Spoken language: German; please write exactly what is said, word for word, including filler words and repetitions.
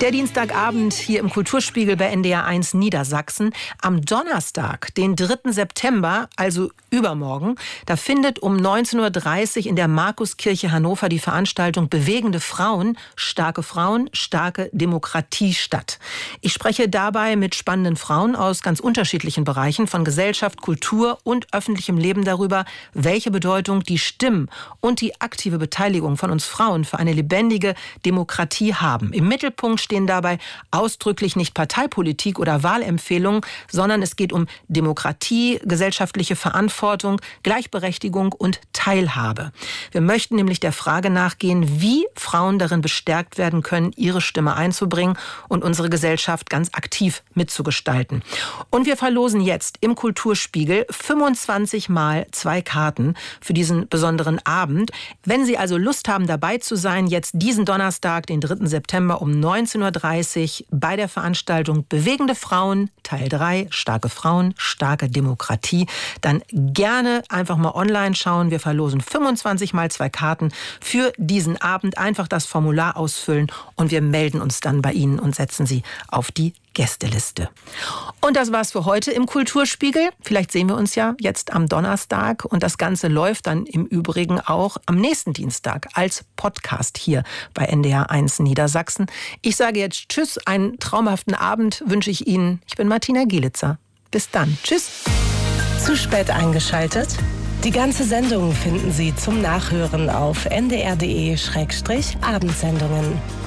Der Dienstagabend hier im Kulturspiegel bei N D R eins Niedersachsen. Am Donnerstag, den dritten September, also übermorgen, da findet um neunzehn Uhr dreißig in der Markuskirche Hannover die Veranstaltung Bewegende Frauen, starke Frauen, starke Demokratie statt. Ich spreche dabei mit spannenden Frauen aus ganz unterschiedlichen Bereichen von Gesellschaft, Kultur und öffentlichem Leben darüber, welche Bedeutung die Stimmen und die aktive Beteiligung von uns Frauen für eine lebendige Demokratie haben. Im Mittelpunkt stehen dabei ausdrücklich nicht Parteipolitik oder Wahlempfehlungen, sondern es geht um Demokratie, gesellschaftliche Verantwortung, Gleichberechtigung und Teilhabe. Wir möchten nämlich der Frage nachgehen, wie Frauen darin bestärkt werden können, ihre Stimme einzubringen und unsere Gesellschaft ganz aktiv mitzugestalten. Und wir verlosen jetzt im Kulturspiegel fünfundzwanzig Mal zwei Karten für diesen besonderen Abend. Wenn Sie also Lust haben, dabei zu sein, jetzt diesen Donnerstag, den dritten September um neunzehn Uhr dreißig bei der Veranstaltung Bewegende Frauen, Teil drei, starke Frauen, starke Demokratie, dann gerne einfach mal online schauen. Wir verlosen fünfundzwanzig Mal zwei Karten für diesen Abend. Einfach das Formular ausfüllen und wir melden uns dann bei Ihnen und setzen Sie auf die Gästeliste. Und das war's für heute im Kulturspiegel. Vielleicht sehen wir uns ja jetzt am Donnerstag und das Ganze läuft dann im Übrigen auch am nächsten Dienstag als Podcast hier bei N D R eins Niedersachsen. Ich sage jetzt Tschüss, einen traumhaften Abend wünsche ich Ihnen. Ich bin Martina Gielitzer. Bis dann. Tschüss. Zu spät eingeschaltet? Die ganze Sendung finden Sie zum Nachhören auf n d r punkt d e slash abendsendungen.